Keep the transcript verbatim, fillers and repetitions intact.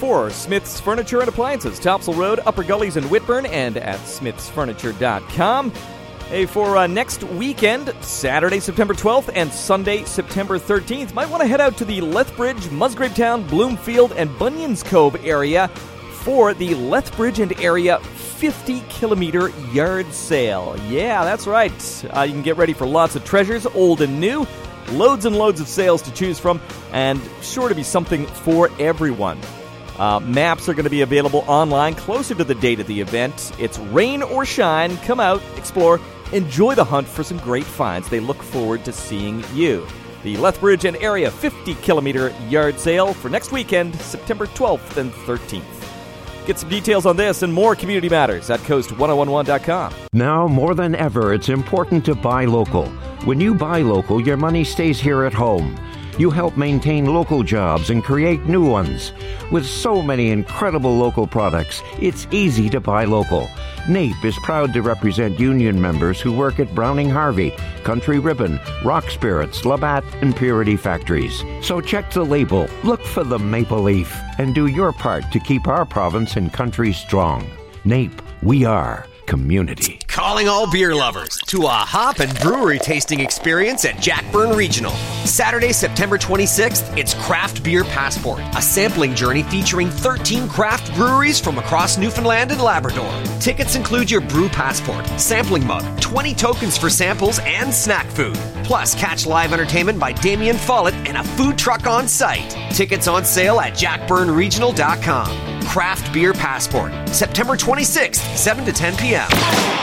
for Smith's Furniture and Appliances, Topsail Road, Upper Gullies in Whitburn, and at smiths furniture dot com. Hey, for uh, next weekend, Saturday, September twelfth, and Sunday, September thirteenth, might want to head out to the Lethbridge, Musgravetown, Bloomfield, and Bunyan's Cove area for the Lethbridge and area fifty kilometer yard sale. Yeah, that's right. Uh, you can get ready for lots of treasures, old and new. Loads and loads of sales to choose from, and sure to be something for everyone. Uh, maps are going to be available online closer to the date of the event. It's rain or shine. Come out, explore, enjoy the hunt for some great finds. They look forward to seeing you. The Lethbridge and area fifty kilometer yard sale for next weekend, September twelfth and thirteenth. Get some details on this and more community matters at coast ten eleven dot com. Now more than ever, it's important to buy local. When you buy local, your money stays here at home. You help maintain local jobs and create new ones. With so many incredible local products, it's easy to buy local. NAPE is proud to represent union members who work at Browning Harvey, Country Ribbon, Rock Spirits, Labatt, and Purity Factories. So check the label, look for the maple leaf, and do your part to keep our province and country strong. NAPE, we are community. Calling all beer lovers to a hop and brewery tasting experience at Jackburn Regional. Saturday, September twenty-sixth, it's Craft Beer Passport, a sampling journey featuring thirteen craft breweries from across Newfoundland and Labrador. Tickets include your brew passport, sampling mug, twenty tokens for samples and snack food. Plus, catch live entertainment by Damien Follett and a food truck on site. Tickets on sale at jack burn regional dot com. Craft Beer Passport, September twenty-sixth, seven to ten p.m.